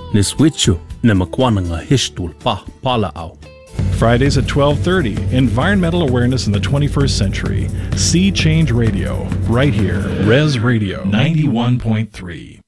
Ni switchu na makwananga hishtul pala au. Fridays at 12:30, Environmental Awareness in the 21st Century. Sea Change Radio, right here. Res Radio 91.3.